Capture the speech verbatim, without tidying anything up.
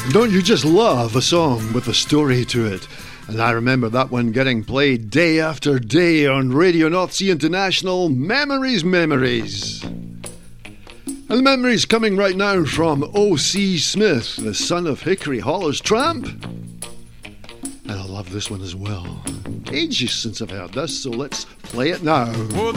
Don't you just love a song with a story to it? And I remember that one getting played day after day on Radio North Sea International. Memories, memories. And the memories coming right now from O C Smith, the son of Hickory Holler's Tramp. And I love this one as well. Ages since I've heard this, so let's play it now. Well,